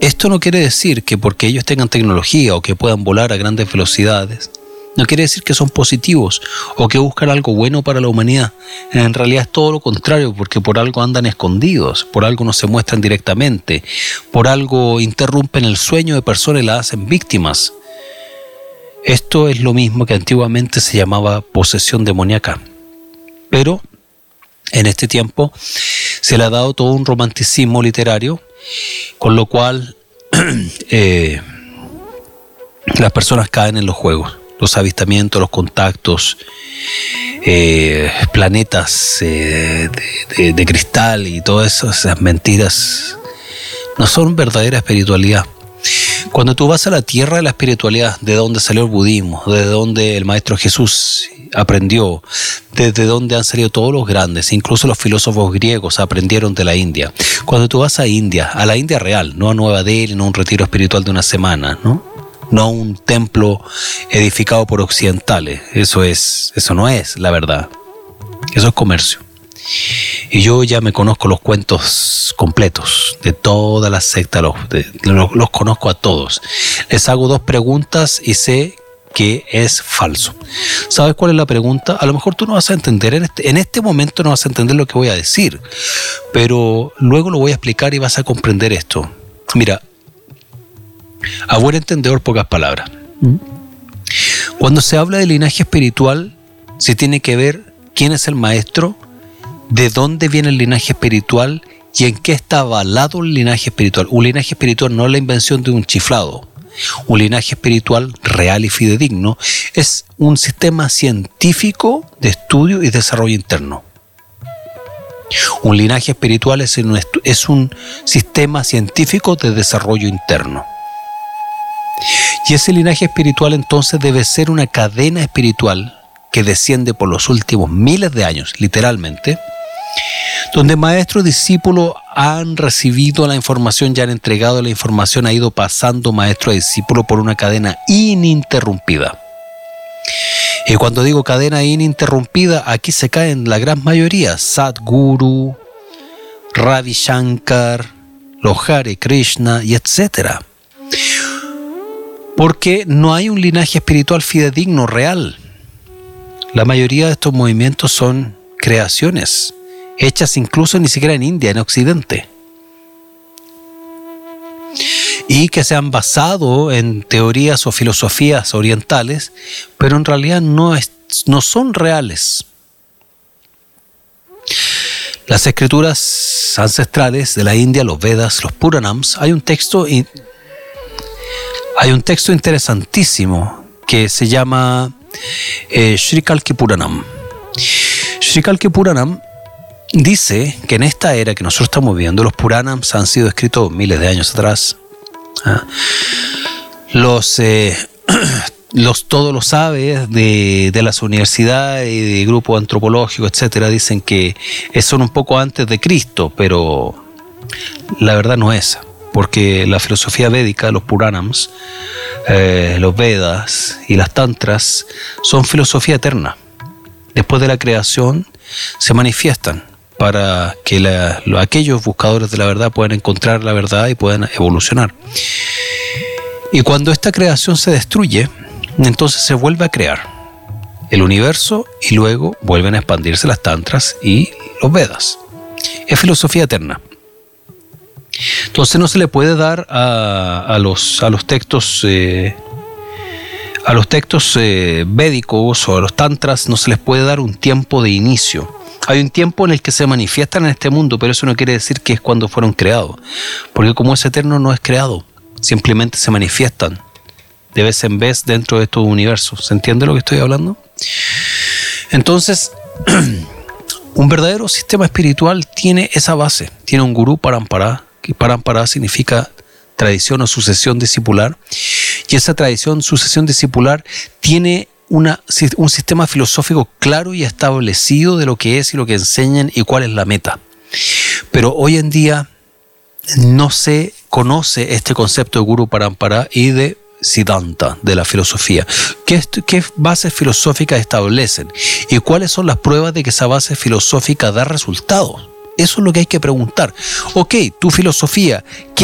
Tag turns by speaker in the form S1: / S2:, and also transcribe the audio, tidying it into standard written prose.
S1: Esto no quiere decir que porque ellos tengan tecnología o que puedan volar a grandes velocidades, no quiere decir que son positivos o que buscan algo bueno para la humanidad. En realidad es todo lo contrario, porque por algo andan escondidos, por algo no se muestran directamente, por algo interrumpen el sueño de personas y las hacen víctimas. Esto es lo mismo que antiguamente se llamaba posesión demoníaca. Pero en este tiempo se le ha dado todo un romanticismo literario, con lo cual las personas caen en los juegos, los avistamientos, los contactos, planetas de cristal y todas esas mentiras no son verdadera espiritualidad. Cuando tú vas a la tierra de la espiritualidad, de donde salió el budismo, de donde el maestro Jesús aprendió, desde donde han salido todos los grandes, incluso los filósofos griegos aprendieron de la India. Cuando tú vas a India, a la India real, no a Nueva Delhi, no a un retiro espiritual de una semana, no a un templo edificado por occidentales, eso no es la verdad, eso es comercio. Y yo ya me conozco los cuentos completos de todas las sectas, los conozco a todos. Les hago 2 preguntas y sé que es falso. ¿Sabes cuál es la pregunta? A lo mejor tú no vas a entender, en este momento no vas a entender lo que voy a decir, pero luego lo voy a explicar y vas a comprender esto. Mira, a buen entendedor, pocas palabras. Cuando se habla de linaje espiritual, se tiene que ver quién es el maestro, de dónde viene el linaje espiritual y en qué está avalado el linaje espiritual. Un linaje espiritual no es la invención de un chiflado. Un linaje espiritual real y fidedigno es un sistema científico de estudio y desarrollo interno. Un linaje espiritual es un sistema científico de desarrollo interno. Y ese linaje espiritual entonces debe ser una cadena espiritual que desciende por los últimos miles de años, literalmente, donde maestro y discípulo han recibido la información, ya han entregado la información, ha ido pasando maestro a discípulo por una cadena ininterrumpida. Y cuando digo cadena ininterrumpida, aquí se caen la gran mayoría: Sadhguru, Ravi Shankar, los Hare Krishna y etcétera. Porque no hay un linaje espiritual fidedigno real. La mayoría de estos movimientos son creaciones, hechas incluso ni siquiera en India, en Occidente, y que se han basado en teorías o filosofías orientales, pero en realidad no son reales. Las escrituras ancestrales de la India, los Vedas, los Puranams, hay un texto interesantísimo que se llama Srikalki Puranam. Srikalki Puranam dice que en esta era que nosotros estamos viviendo, los Puranams han sido escritos miles de años atrás. Todos los sabios de las universidades y de grupos antropológicos, etcétera, dicen que son un poco antes de Cristo, pero la verdad no es, porque la filosofía védica, los Puranams, los Vedas y las Tantras son filosofía eterna. Después de la creación se manifiestan para que aquellos buscadores de la verdad puedan encontrar la verdad y puedan evolucionar. Y cuando esta creación se destruye, entonces se vuelve a crear el universo y luego vuelven a expandirse las Tantras y los Vedas. Es filosofía eterna. Entonces no se le puede dar a los textos védicos o a los tantras, no se les puede dar un tiempo de inicio. Hay un tiempo en el que se manifiestan en este mundo, pero eso no quiere decir que es cuando fueron creados, porque como es eterno no es creado, simplemente se manifiestan de vez en vez dentro de estos universos. ¿Se entiende lo que estoy hablando? Entonces, un verdadero sistema espiritual tiene esa base, tiene un gurú parampara, que parampara significa tradición o sucesión discipular, y esa tradición, sucesión discipular tiene un sistema filosófico claro y establecido de lo que es y lo que enseñan y cuál es la meta. Pero hoy en día no se conoce este concepto de gurú parampara y de Siddhanta, de la filosofía. ¿Qué bases filosóficas establecen? ¿Y cuáles son las pruebas de que esa base filosófica da resultados? Eso es lo que hay que preguntar. Ok, tu filosofía, ¿qué